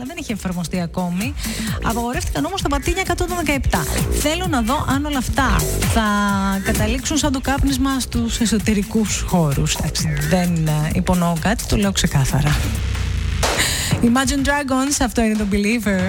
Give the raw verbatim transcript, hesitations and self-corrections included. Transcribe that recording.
δεν έχει εφαρμοστεί ακόμη. Απαγορεύτηκαν όμως τα πατίνια εκατόν δεκαεπτά. Θέλω να δω αν όλα αυτά θα καταλήξουν σαν το κάπνισμα στους εσωτερικούς χώρους. Εντάξει, δεν υπονοώ κάτι, το λέω ξεκάθαρα. Imagine Dragons, αυτό είναι το Believer.